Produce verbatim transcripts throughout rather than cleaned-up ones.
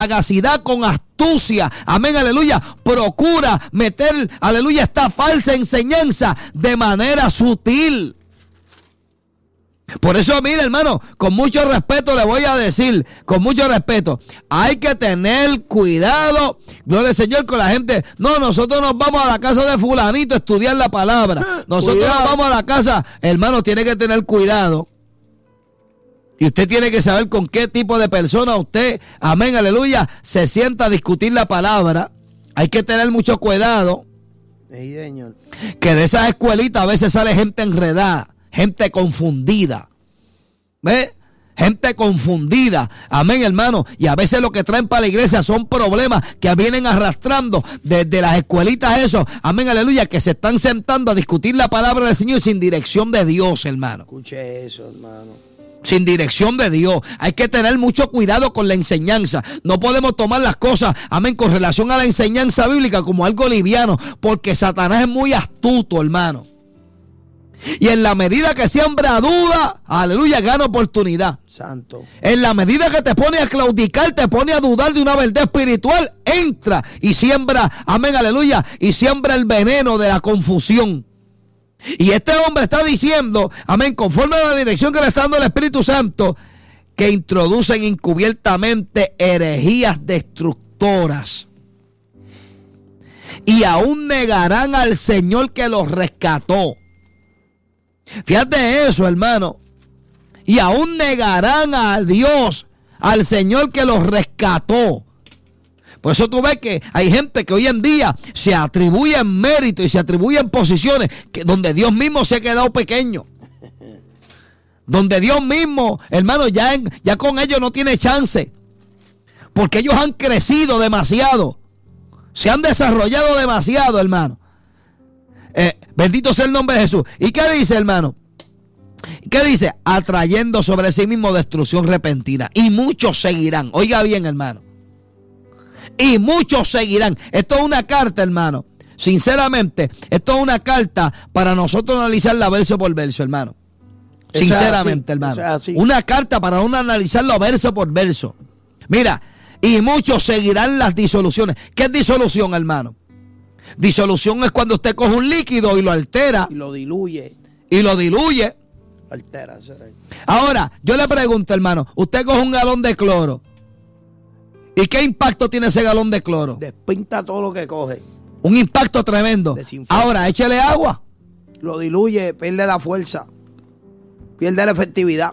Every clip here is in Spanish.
sagacidad, con astucia, amén, aleluya, procura meter, aleluya, esta falsa enseñanza de manera sutil. Por eso, mire, hermano, con mucho respeto le voy a decir, con mucho respeto, hay que tener cuidado, gloria al Señor, con la gente. No, nosotros nos vamos a la casa de fulanito a estudiar la palabra. Nosotros cuidado. Nos vamos a la casa, hermano, tiene que tener cuidado. Y usted tiene que saber con qué tipo de persona usted, amén, aleluya, se sienta a discutir la palabra. Hay que tener mucho cuidado. Sí, señor. Que de esas escuelitas a veces sale gente enredada. Gente confundida, ¿ve? Gente confundida, amén, hermano. Y a veces lo que traen para la iglesia son problemas que vienen arrastrando desde las escuelitas, eso, amén, aleluya, que se están sentando a discutir la palabra del Señor sin dirección de Dios, hermano. Escuche eso, hermano. Sin dirección de Dios. Hay que tener mucho cuidado con la enseñanza. No podemos tomar las cosas, amén, con relación a la enseñanza bíblica como algo liviano, porque Satanás es muy astuto, hermano. Y en la medida que siembra duda, aleluya, gana oportunidad. Santo. En la medida que te pone a claudicar, te pone a dudar de una verdad espiritual, entra y siembra, amén, aleluya, y siembra el veneno de la confusión. Y este hombre está diciendo, amén, conforme a la dirección que le está dando el Espíritu Santo, que introducen encubiertamente herejías destructoras. Y aún negarán al Señor que los rescató. Fíjate eso, hermano. Y aún negarán a Dios, al Señor que los rescató. Por eso tú ves que hay gente que hoy en día se atribuyen mérito y se atribuyen posiciones que, donde Dios mismo se ha quedado pequeño. Donde Dios mismo, hermano, ya, en, ya con ellos no tiene chance. Porque ellos han crecido demasiado. Se han desarrollado demasiado, hermano. Eh, bendito sea el nombre de Jesús. ¿Y qué dice, hermano? ¿Qué dice? Atrayendo sobre sí mismo destrucción repentina. Y muchos seguirán. Oiga bien, hermano. Y muchos seguirán. Esto es una carta, hermano. Sinceramente, esto es una carta para nosotros analizarla verso por verso, hermano. Sinceramente, hermano. Una carta para uno analizarlo verso por verso. Mira, y muchos seguirán las disoluciones. ¿Qué es disolución, hermano? Disolución es cuando usted coge un líquido y lo altera. Y lo diluye. Y lo diluye. Altera. ¿Sí? Ahora, yo le pregunto, hermano, usted coge un galón de cloro. ¿Y qué impacto tiene ese galón de cloro? Despinta todo lo que coge. Un impacto tremendo. Desinfecta. Ahora, échele agua. Lo diluye, pierde la fuerza. Pierde la efectividad.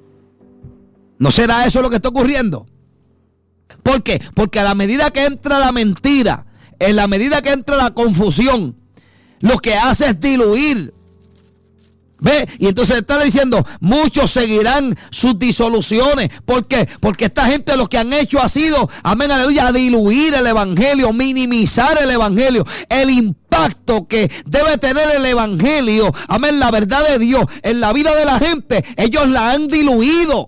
¿No será eso lo que está ocurriendo? ¿Por qué? Porque a la medida que entra la mentira, en la medida que entra la confusión, lo que hace es diluir. ¿Ve? Y entonces está diciendo, muchos seguirán sus disoluciones. ¿Por qué? Porque esta gente lo que han hecho ha sido, amén, aleluya, diluir el evangelio, minimizar el evangelio, el impacto que debe tener el evangelio, amén, la verdad de Dios en la vida de la gente. Ellos la han diluido.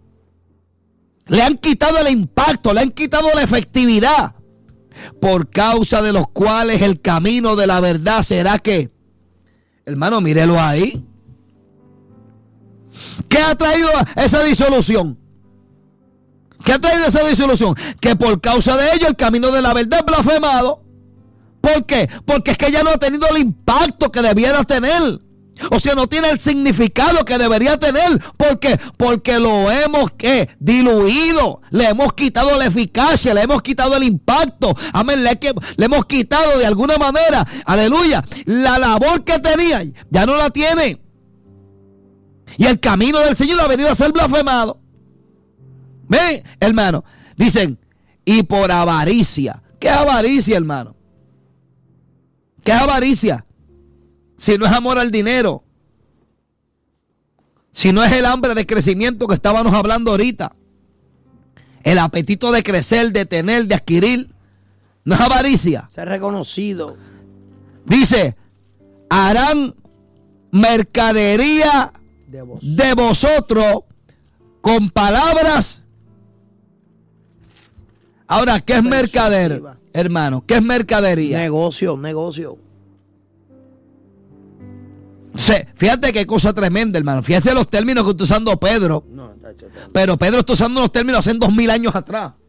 Le han quitado el impacto, le han quitado la efectividad. Por causa de los cuales el camino de la verdad será que, hermano, mírelo ahí. ¿Qué ha traído esa disolución? ¿Qué ha traído esa disolución? Que por causa de ello el camino de la verdad es blasfemado. ¿Por qué? Porque es que ya no ha tenido el impacto que debiera tener. O sea, no tiene el significado que debería tener. ¿Por qué? Porque lo hemos ¿qué? diluido. Le hemos quitado la eficacia, le hemos quitado el impacto. Amén. Le, le hemos quitado de alguna manera, aleluya, la labor que tenía, ya no la tiene. Y el camino del Señor ha venido a ser blasfemado. Ven, hermano. Dicen, y por avaricia. ¿Qué es avaricia, hermano? ¿Qué es avaricia? Si no es amor al dinero, si no es el hambre de crecimiento que estábamos hablando ahorita, el apetito de crecer, de tener, de adquirir, no es avaricia. Ser reconocido. Dice, harán mercadería de, vos. de vosotros con palabras. Ahora, ¿qué es mercader, hermano? ¿Qué es mercadería? Negocio, negocio. Fíjate qué cosa tremenda, hermano. Fíjate los términos que está usando Pedro. No, está hecho, pero Pedro está usando los términos hace dos mil años atrás.